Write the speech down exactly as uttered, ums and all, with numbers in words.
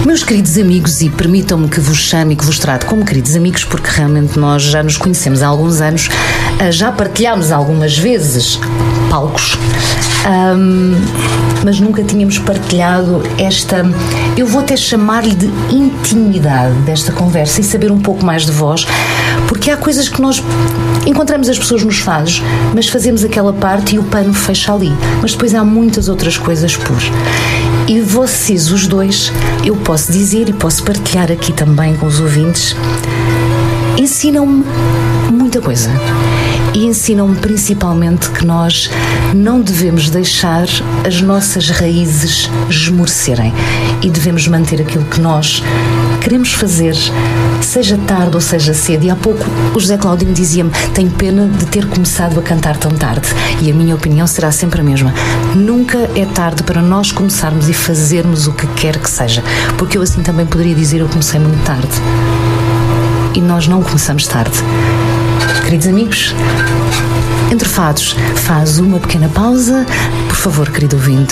Meus queridos amigos, e permitam-me que vos chame e que vos trate como queridos amigos, porque realmente nós já nos conhecemos há alguns anos, já partilhámos algumas vezes palcos, um, mas nunca tínhamos partilhado esta, eu vou até chamar-lhe de intimidade desta conversa e saber um pouco mais de vós, porque há coisas que nós encontramos as pessoas nos fazes, mas fazemos aquela parte e o pano fecha ali, mas depois há muitas outras coisas por. E vocês, os dois, eu posso dizer e posso partilhar aqui também com os ouvintes, ensinam-me muita coisa. E ensinam-me principalmente que nós não devemos deixar as nossas raízes esmorecerem e devemos manter aquilo que nós queremos fazer, seja tarde ou seja cedo. E há pouco o José Claudinho dizia-me: tenho pena de ter começado a cantar tão tarde. E a minha opinião será sempre a mesma. Nunca é tarde para nós começarmos e fazermos o que quer que seja, porque eu assim também poderia dizer: eu comecei muito tarde. E nós não começamos tarde. Queridos amigos, Entre Fados faz uma pequena pausa. Por favor, querido ouvinte,